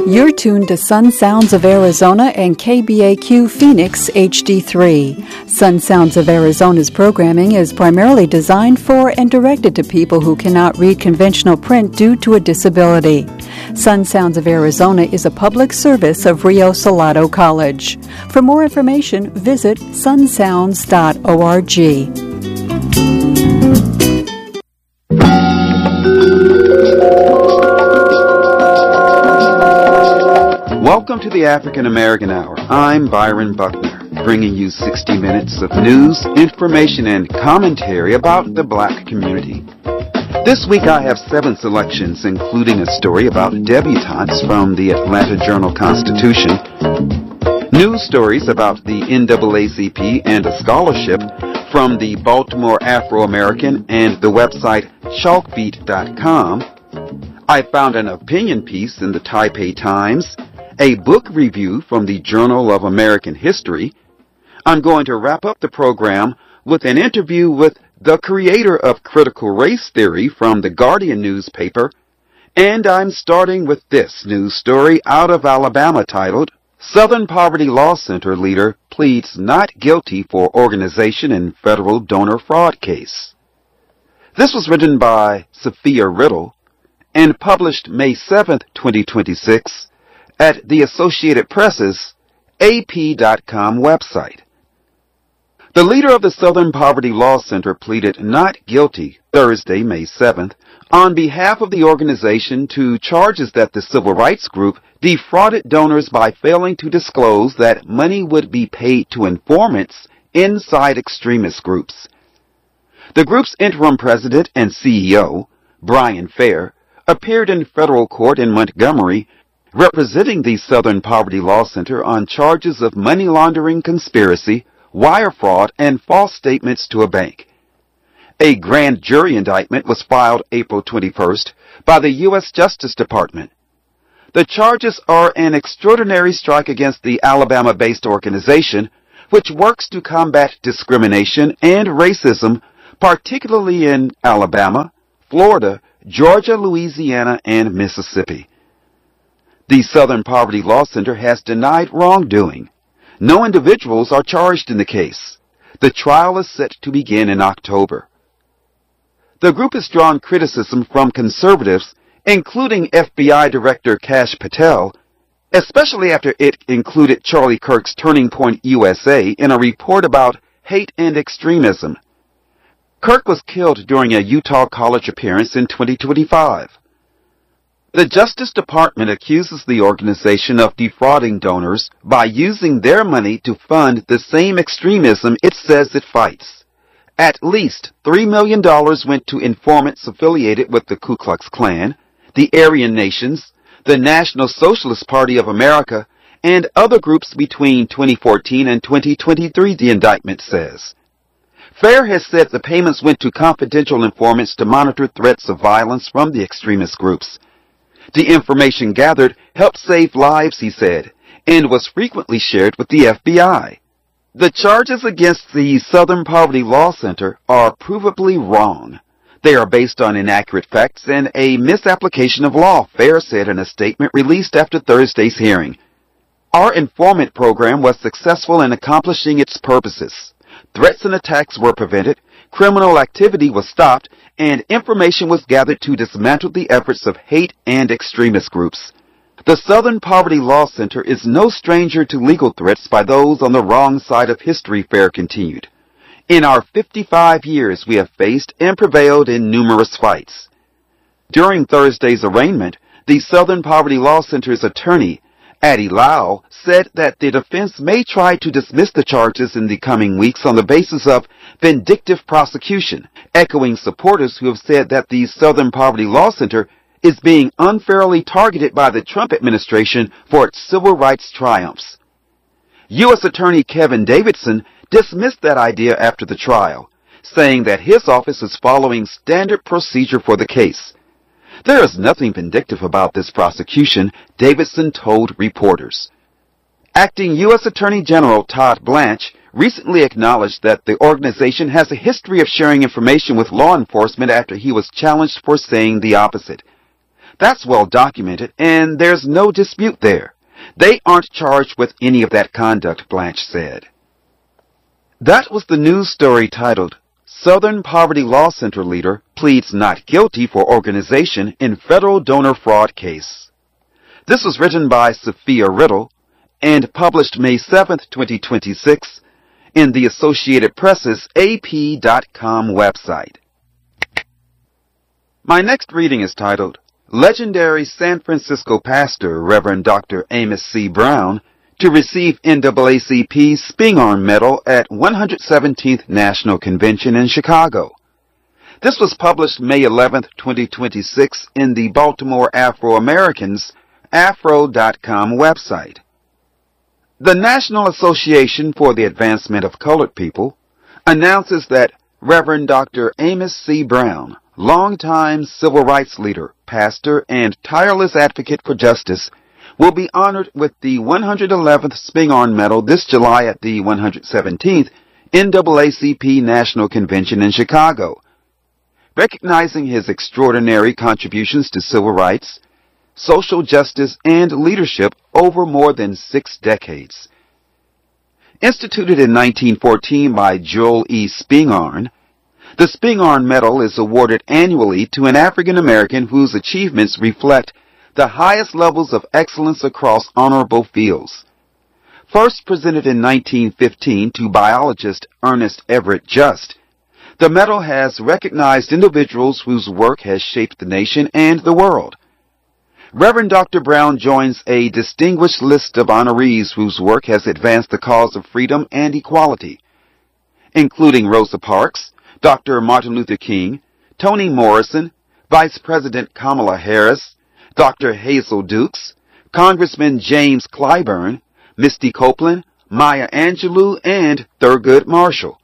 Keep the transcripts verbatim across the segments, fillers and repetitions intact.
You're tuned to Sun Sounds of Arizona and K B A Q Phoenix H D three. Sun Sounds of Arizona's programming is primarily designed for and directed to people who cannot read conventional print due to a disability. Sun Sounds of Arizona is a public service of Rio Salado College. For more information, visit sun sounds dot org. Welcome to the African American Hour. I'm Byron Buckner, bringing you sixty minutes of news, information, and commentary about the black community. This week I have seven selections, including a story about debutantes from the Atlanta Journal-Constitution, news stories about the N double A C P and a scholarship from the Baltimore Afro-American and the website chalkbeat dot com. I found an opinion piece in the Taipei Times, a book review from the Journal of American History. I'm going to wrap up the program with an interview with the creator of critical race theory from the Guardian newspaper, and I'm starting with this news story out of Alabama titled, Southern Poverty Law Center Leader Pleads Not Guilty for Organization in Federal Donor Fraud Case. This was written by Sophia Riddle and published May seventh, twenty twenty-six, at the Associated Press's A P dot com website. The leader of the Southern Poverty Law Center pleaded not guilty Thursday, May seventh, on behalf of the organization to charges that the civil rights group defrauded donors by failing to disclose that money would be paid to informants inside extremist groups. The group's interim president and C E O, Brian Fair, appeared in federal court in Montgomery representing the Southern Poverty Law Center on charges of money laundering conspiracy, wire fraud, and false statements to a bank. A grand jury indictment was filed April twenty-first by the U S Justice Department. The charges are an extraordinary strike against the Alabama-based organization, which works to combat discrimination and racism, particularly in Alabama, Florida, Georgia, Louisiana, and Mississippi. The Southern Poverty Law Center has denied wrongdoing. No individuals are charged in the case. The trial is set to begin in October. The group has drawn criticism from conservatives, including F B I Director Kash Patel, especially after it included Charlie Kirk's Turning Point U S A in a report about hate and extremism. Kirk was killed during a Utah College appearance in twenty twenty-five. The Justice Department accuses the organization of defrauding donors by using their money to fund the same extremism it says it fights. At least three million dollars went to informants affiliated with the Ku Klux Klan, the Aryan Nations, the National Socialist Party of America, and other groups between twenty fourteen and twenty twenty-three, the indictment says. Fair has said the payments went to confidential informants to monitor threats of violence from the extremist groups. The information gathered helped save lives, he said, and was frequently shared with the F B I. The charges against the Southern Poverty Law Center are provably wrong. They are based on inaccurate facts and a misapplication of law, Fair said in a statement released after Thursday's hearing. Our informant program was successful in accomplishing its purposes. Threats and attacks were prevented, criminal activity was stopped, and information was gathered to dismantle the efforts of hate and extremist groups. The Southern Poverty Law Center is no stranger to legal threats by those on the wrong side of history, Fair continued. In our fifty-five years, we have faced and prevailed in numerous fights. During Thursday's arraignment, the Southern Poverty Law Center's attorney, Addie Lau, said that the defense may try to dismiss the charges in the coming weeks on the basis of vindictive prosecution, echoing supporters who have said that the Southern Poverty Law Center is being unfairly targeted by the Trump administration for its civil rights triumphs. U S Attorney Kevin Davidson dismissed that idea after the trial, saying that his office is following standard procedure for the case. There is nothing vindictive about this prosecution, Davidson told reporters. Acting U S Attorney General Todd Blanche recently acknowledged that the organization has a history of sharing information with law enforcement after he was challenged for saying the opposite. That's well documented, and there's no dispute there. They aren't charged with any of that conduct, Blanche said. That was the news story titled, Southern Poverty Law Center Leader Pleads Not Guilty for Organization in Federal Donor Fraud Case. This was written by Sophia Riddle and published May seventh, twenty twenty-six in the Associated Press's A P dot com website. My next reading is titled, Legendary San Francisco Pastor Reverend Doctor Amos C. Brown to receive N double A C P Spingarn Medal at one hundred seventeenth National Convention in Chicago. This was published May eleventh, twenty twenty-six in the Baltimore Afro-Americans afro dot com website. The National Association for the Advancement of Colored People announces that Reverend Doctor Amos C. Brown, longtime civil rights leader, pastor, and tireless advocate for justice, will be honored with the one hundred eleventh Spingarn Medal this July at the one hundred seventeenth N double A C P National Convention in Chicago. Recognizing his extraordinary contributions to civil rights, social justice, and leadership over more than six decades. Instituted in nineteen fourteen by Joel E. Spingarn, the Spingarn Medal is awarded annually to an African American whose achievements reflect the highest levels of excellence across honorable fields. First presented in nineteen fifteen to biologist Ernest Everett Just, the medal has recognized individuals whose work has shaped the nation and the world. Reverend Doctor Brown joins a distinguished list of honorees whose work has advanced the cause of freedom and equality, including Rosa Parks, Doctor Martin Luther King, Toni Morrison, Vice President Kamala Harris, Doctor Hazel Dukes, Congressman James Clyburn, Misty Copeland, Maya Angelou, and Thurgood Marshall.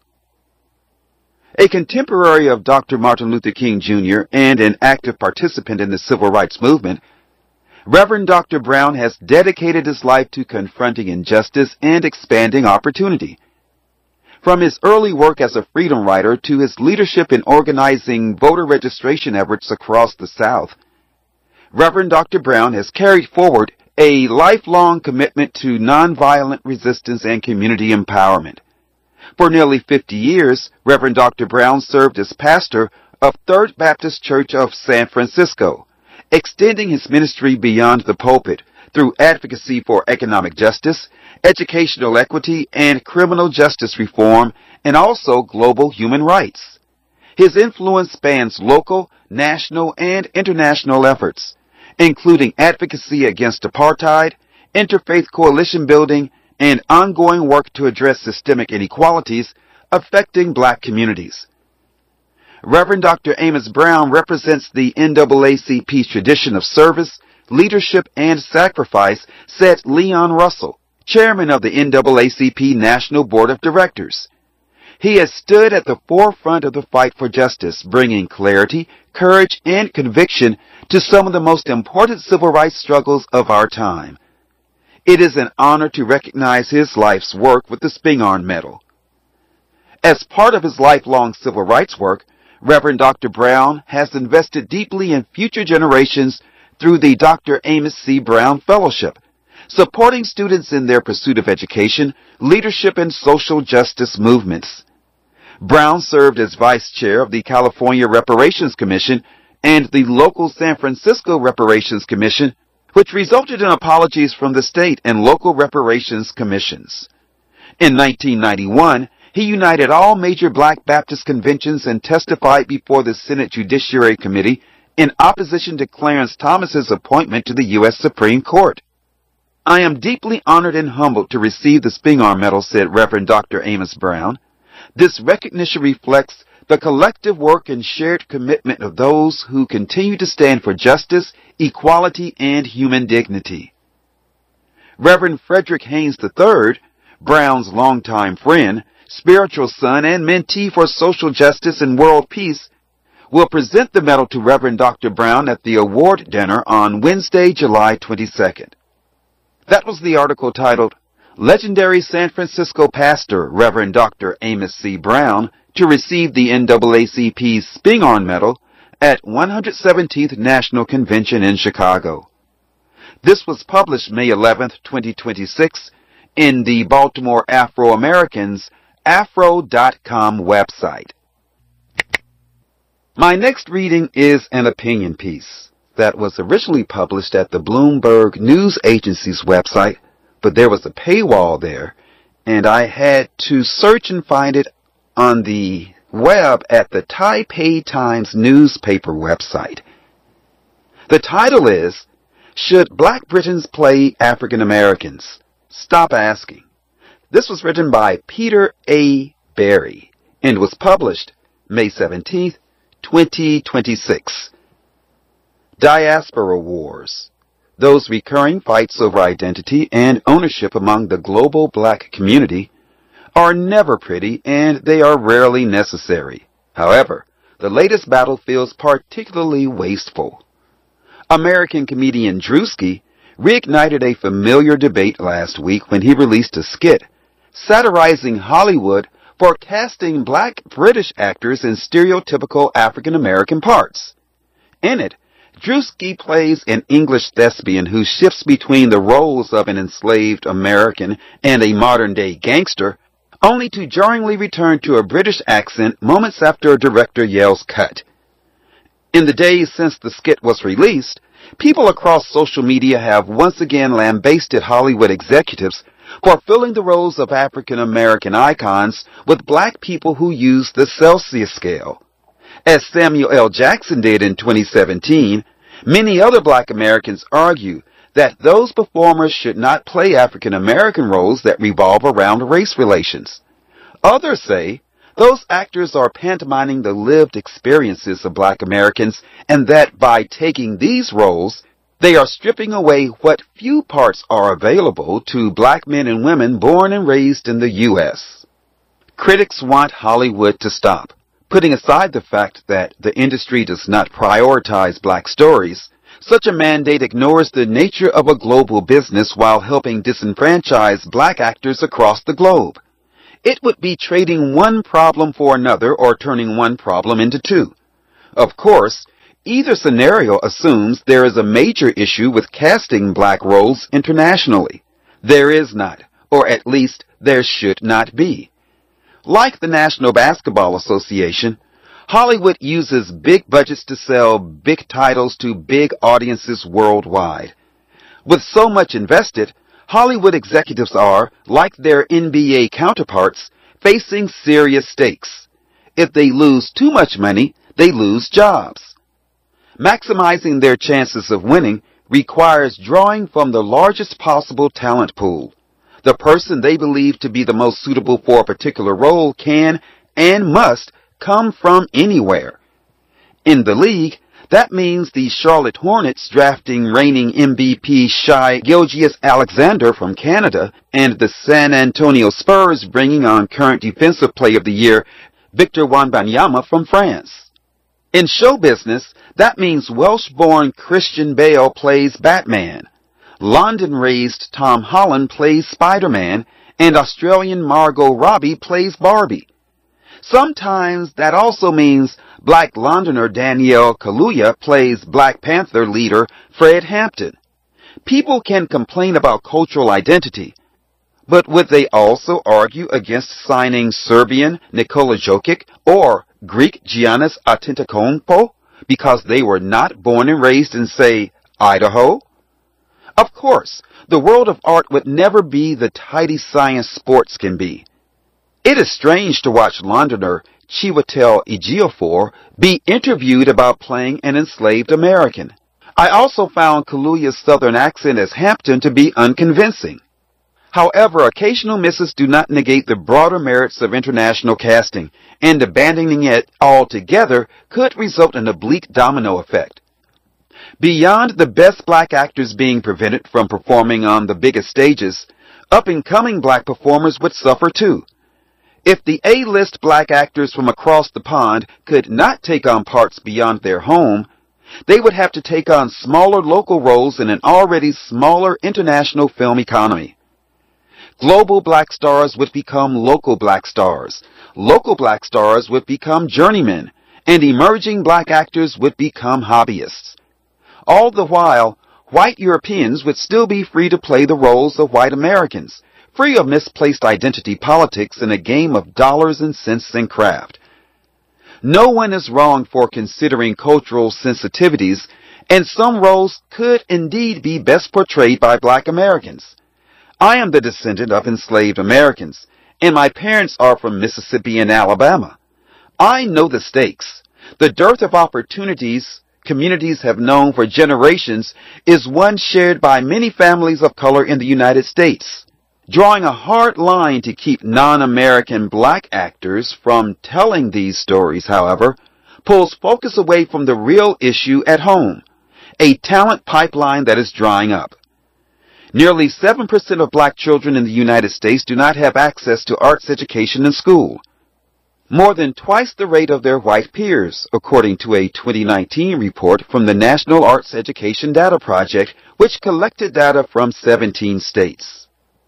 A contemporary of Doctor Martin Luther King Junior and an active participant in the civil rights movement, Reverend Doctor Brown has dedicated his life to confronting injustice and expanding opportunity. From his early work as a freedom writer to his leadership in organizing voter registration efforts across the South, Reverend Doctor Brown has carried forward a lifelong commitment to nonviolent resistance and community empowerment. For nearly fifty years, Reverend Doctor Brown served as pastor of Third Baptist Church of San Francisco, extending his ministry beyond the pulpit through advocacy for economic justice, educational equity, and criminal justice reform, and also global human rights. His influence spans local, national, and international efforts, including advocacy against apartheid, interfaith coalition building, and ongoing work to address systemic inequalities affecting black communities. Reverend Doctor Amos Brown represents the N double A C P's tradition of service, leadership, and sacrifice, said Leon Russell, chairman of the N double A C P National Board of Directors. He has stood at the forefront of the fight for justice, bringing clarity, courage, and conviction to some of the most important civil rights struggles of our time. It is an honor to recognize his life's work with the Spingarn Medal. As part of his lifelong civil rights work, Reverend Doctor Brown has invested deeply in future generations through the Doctor Amos C. Brown Fellowship, supporting students in their pursuit of education, leadership, and social justice movements. Brown served as vice chair of the California Reparations Commission and the local San Francisco Reparations Commission, which resulted in apologies from the state and local reparations commissions. In nineteen ninety-one, he united all major black Baptist conventions and testified before the Senate Judiciary Committee in opposition to Clarence Thomas's appointment to the U S Supreme Court. I am deeply honored and humbled to receive the Spingarn Medal, said Reverend Doctor Amos Brown. This recognition reflects the collective work and shared commitment of those who continue to stand for justice, equality, and human dignity. Reverend Frederick Haynes the third, Brown's longtime friend, spiritual son, and mentee for social justice and world peace, will present the medal to Reverend Doctor Brown at the award dinner on Wednesday, July twenty-second. That was the article titled, Legendary San Francisco Pastor Reverend Doctor Amos C. Brown to receive the N double A C P's Spingarn Medal at one hundred seventeenth National Convention in Chicago. This was published May eleventh, twenty twenty-six in the Baltimore Afro-Americans afro dot com website. My next reading is an opinion piece that was originally published at the Bloomberg News Agency's website, but there was a paywall there, and I had to search and find it on the web at the Taipei Times newspaper website. The title is, Should Black Britons Play African Americans? Stop Asking. This was written by Peter A. Berry and was published May seventeenth, twenty twenty-six. Diaspora Wars. Those recurring fights over identity and ownership among the global black community are never pretty, and they are rarely necessary. However, the latest battle feels particularly wasteful. American comedian Drewski reignited a familiar debate last week when he released a skit satirizing Hollywood for casting black British actors in stereotypical African American parts. In it, Drewski plays an English thespian who shifts between the roles of an enslaved American and a modern-day gangster, only to jarringly return to a British accent moments after a director yells cut. In the days since the skit was released, people across social media have once again lambasted Hollywood executives for filling the roles of African American icons with black people who use the Celsius scale. As Samuel L. Jackson did in twenty seventeen, many other black Americans argue that those performers should not play African American roles that revolve around race relations. Others say those actors are pantomiming the lived experiences of black Americans, and that by taking these roles, they are stripping away what few parts are available to black men and women born and raised in the U S Critics want Hollywood to stop. Putting aside the fact that the industry does not prioritize black stories, such a mandate ignores the nature of a global business while helping disenfranchise black actors across the globe. It would be trading one problem for another or turning one problem into two. Of course, either scenario assumes there is a major issue with casting black roles internationally. There is not, or at least there should not be. Like the National Basketball Association, Hollywood uses big budgets to sell big titles to big audiences worldwide. With so much invested, Hollywood executives are, like their N B A counterparts, facing serious stakes. If they lose too much money, they lose jobs. Maximizing their chances of winning requires drawing from the largest possible talent pool. The person they believe to be the most suitable for a particular role can and must come from anywhere. In the league, that means the Charlotte Hornets drafting reigning M V P Shai Gilgeous-Alexander from Canada and the San Antonio Spurs bringing on current Defensive Player of the Year Victor Wembanyama from France. In show business, that means Welsh-born Christian Bale plays Batman, London-raised Tom Holland plays Spider-Man, and Australian Margot Robbie plays Barbie. Sometimes that also means Black Londoner Danielle Kaluuya plays Black Panther leader Fred Hampton. People can complain about cultural identity, but would they also argue against signing Serbian Nikola Jokic or Greek Giannis Antetokounmpo because they were not born and raised in, say, Idaho? Of course, the world of art would never be the tidy science sports can be. It is strange to watch Londoner Chiwetel Ejiofor be interviewed about playing an enslaved American. I also found Kaluuya's southern accent as Hampton to be unconvincing. However, occasional misses do not negate the broader merits of international casting, and abandoning it altogether could result in a bleak domino effect. Beyond the best black actors being prevented from performing on the biggest stages, up-and-coming black performers would suffer too. If the A-list black actors from across the pond could not take on parts beyond their home, they would have to take on smaller local roles in an already smaller international film economy. Global black stars would become local black stars. Local black stars would become journeymen, and emerging black actors would become hobbyists. All the while, white Europeans would still be free to play the roles of white Americans, free of misplaced identity politics in a game of dollars and cents and craft. No one is wrong for considering cultural sensitivities, and some roles could indeed be best portrayed by black Americans. I am the descendant of enslaved Americans, and my parents are from Mississippi and Alabama. I know the stakes. The dearth of opportunities communities have known for generations is one shared by many families of color in the United States. Drawing a hard line to keep non-American black actors from telling these stories, however, pulls focus away from the real issue at home, a talent pipeline that is drying up. Nearly seven percent of black children in the United States do not have access to arts education in school, more than twice the rate of their white peers, according to a twenty nineteen report from the National Arts Education Data Project, which collected data from seventeen states.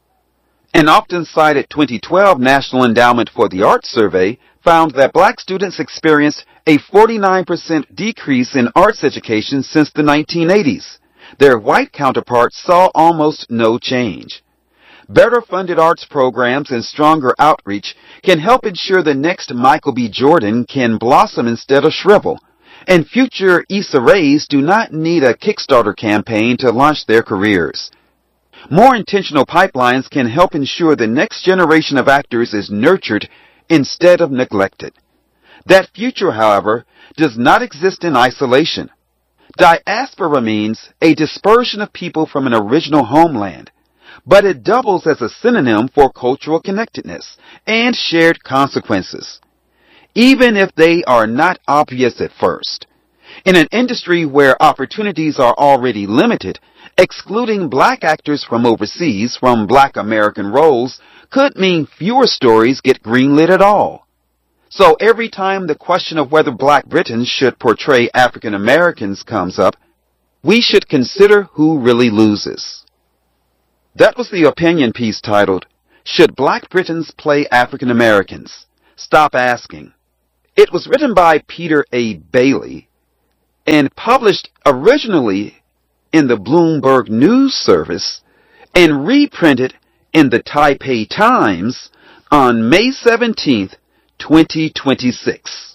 An often cited twenty twelve National Endowment for the Arts survey found that black students experienced a forty-nine percent decrease in arts education since the nineteen eighties. Their white counterparts saw almost no change. Better funded arts programs and stronger outreach can help ensure the next Michael B. Jordan can blossom instead of shrivel, and future Issa Raes do not need a Kickstarter campaign to launch their careers. More intentional pipelines can help ensure the next generation of actors is nurtured instead of neglected. That future, however, does not exist in isolation. Diaspora means a dispersion of people from an original homeland, but it doubles as a synonym for cultural connectedness and shared consequences, even if they are not obvious at first. In an industry where opportunities are already limited, excluding black actors from overseas from black American roles could mean fewer stories get greenlit at all. So every time the question of whether Black Britons should portray African Americans comes up, we should consider who really loses. That was the opinion piece titled, Should Black Britons Play African Americans? Stop Asking. It was written by Peter A. Bailey and published originally in the Bloomberg News Service and reprinted in the Taipei Times on May seventeenth, twenty twenty-six.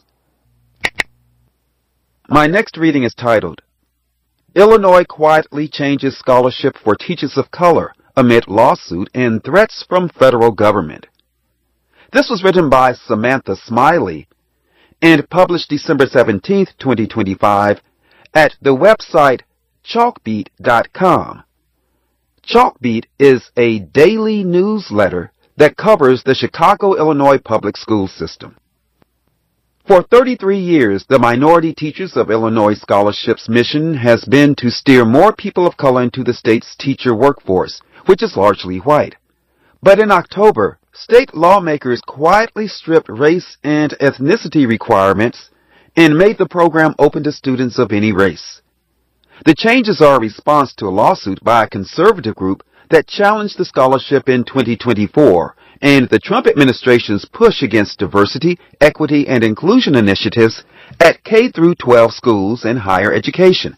My next reading is titled, Illinois Quietly Changes Scholarship for Teachers of Color Amid Lawsuit and Threats from Federal Government. This was written by Samantha Smiley and published December seventeenth, twenty twenty-five at the website chalkbeat dot com. Chalkbeat is a daily newsletter that covers the Chicago, Illinois public school system. For thirty-three years, the Minority Teachers of Illinois Scholarship's mission has been to steer more people of color into the state's teacher workforce, which is largely white. But in October, state lawmakers quietly stripped race and ethnicity requirements and made the program open to students of any race. The changes are a response to a lawsuit by a conservative group that challenged the scholarship in twenty twenty-four and the Trump administration's push against diversity, equity, and inclusion initiatives at K through twelve schools and higher education.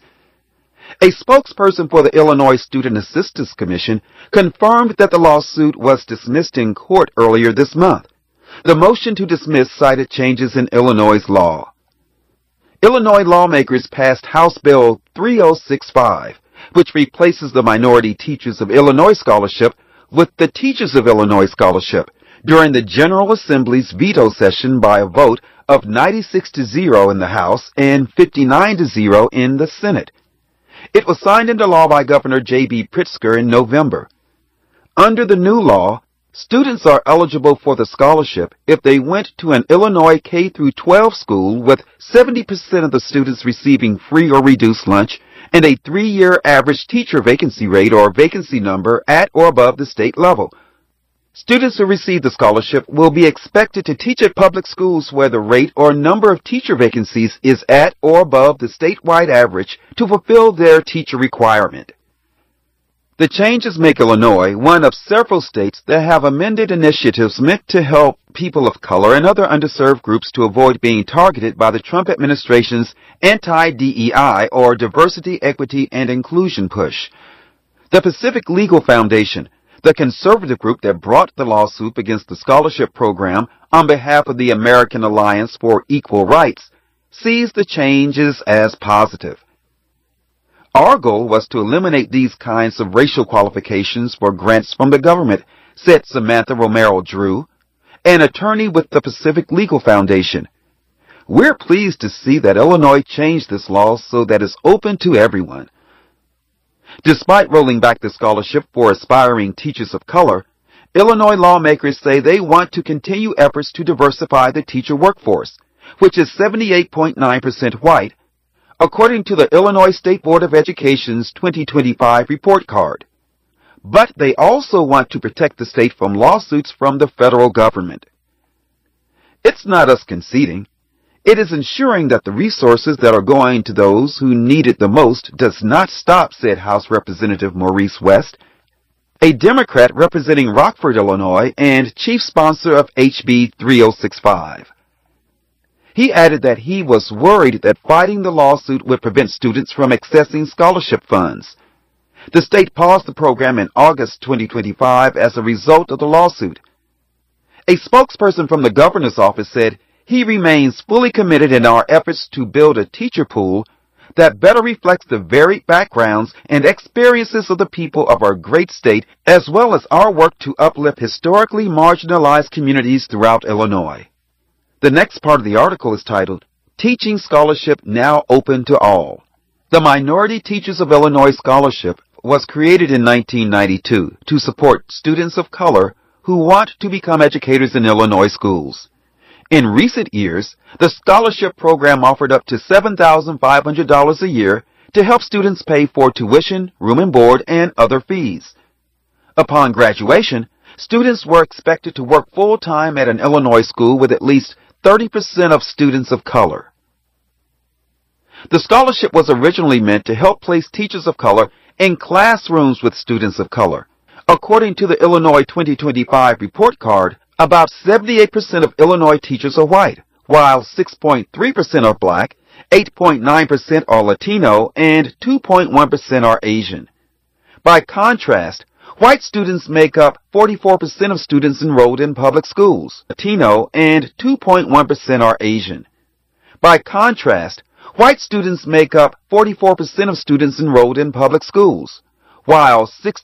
A spokesperson for the Illinois Student Assistance Commission confirmed that the lawsuit was dismissed in court earlier this month. The motion to dismiss cited changes in Illinois' law. Illinois lawmakers passed House Bill three oh six five, which replaces the Minority Teachers of Illinois Scholarship with the Teachers of Illinois Scholarship during the General Assembly's veto session by a vote of ninety-six to zero in the House and fifty-nine to zero in the Senate. It was signed into law by Governor J B Pritzker in November. Under the new law, students are eligible for the scholarship if they went to an Illinois K through twelve school with seventy percent of the students receiving free or reduced lunch and a three-year average teacher vacancy rate or vacancy number at or above the state level. Students who receive the scholarship will be expected to teach at public schools where the rate or number of teacher vacancies is at or above the statewide average to fulfill their teacher requirement. The changes make Illinois one of several states that have amended initiatives meant to help people of color and other underserved groups to avoid being targeted by the Trump administration's anti-D E I or Diversity, Equity, and Inclusion push. The Pacific Legal Foundation, the conservative group that brought the lawsuit against the scholarship program on behalf of the American Alliance for Equal Rights, sees the changes as positive. Our goal was to eliminate these kinds of racial qualifications for grants from the government, said Samantha Romero Drew, an attorney with the Pacific Legal Foundation. We're pleased to see that Illinois changed this law so that it's open to everyone. Despite rolling back the scholarship for aspiring teachers of color, Illinois lawmakers say they want to continue efforts to diversify the teacher workforce, which is seventy-eight point nine percent white, according to the Illinois State Board of Education's twenty twenty-five report card. But they also want to protect the state from lawsuits from the federal government. It's not us conceding. It is ensuring that the resources that are going to those who need it the most does not stop, said House Representative Maurice West, a Democrat representing Rockford, Illinois, and chief sponsor of H B thirty sixty-five. He added that he was worried that fighting the lawsuit would prevent students from accessing scholarship funds. The state paused the program in August twenty twenty-five as a result of the lawsuit. A spokesperson from the governor's office said he remains fully committed in our efforts to build a teacher pool that better reflects the varied backgrounds and experiences of the people of our great state, as well as our work to uplift historically marginalized communities throughout Illinois. The next part of the article is titled, Teaching Scholarship Now Open to All. The Minority Teachers of Illinois Scholarship was created in nineteen ninety-two to support students of color who want to become educators in Illinois schools. In recent years, the scholarship program offered up to seven thousand five hundred dollars a year to help students pay for tuition, room and board, and other fees. Upon graduation, students were expected to work full-time at an Illinois school with at least thirty percent of students of color. The scholarship was originally meant to help place teachers of color in classrooms with students of color. According to the Illinois twenty twenty-five report card, about seventy-eight percent of Illinois teachers are white, while six point three percent are black, eight point nine percent are Latino, and two point one percent are Asian. By contrast, white students make up forty-four percent of students enrolled in public schools, Latino, and two point one percent are Asian. By contrast, white students make up forty-four percent of students enrolled in public schools, while six